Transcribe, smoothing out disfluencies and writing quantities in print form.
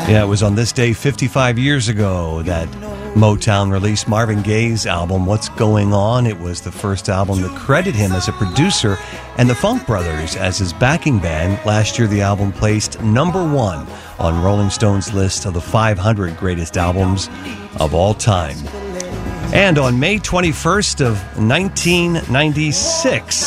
Yeah, it was on this day 55 years ago that Motown released Marvin Gaye's album, What's Going On. It was the first album to credit him as a producer and the Funk Brothers as his backing band. Last year, the album placed number 1 on Rolling Stone's list of the 500 greatest albums of all time. And on May 21st of 1996,